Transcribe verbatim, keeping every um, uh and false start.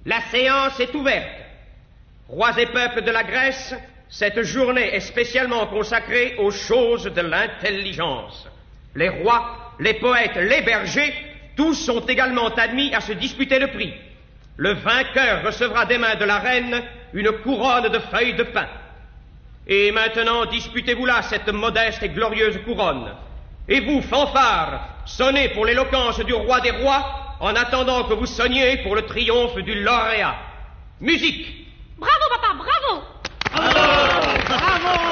La séance est ouverte. Rois et peuples de la Grèce, cette journée est spécialement consacrée aux choses de l'intelligence. Les rois, les poètes, les bergers, tous sont également admis à se disputer le prix. Le vainqueur recevra des mains de la reine une couronne de feuilles de pin. Et maintenant, disputez-vous là cette modeste et glorieuse couronne. Et vous, fanfares, sonnez pour l'éloquence du roi des rois, en attendant que vous sonniez pour le triomphe du lauréat. Musique! Bravo, papa, bravo! Bravo! Bravo!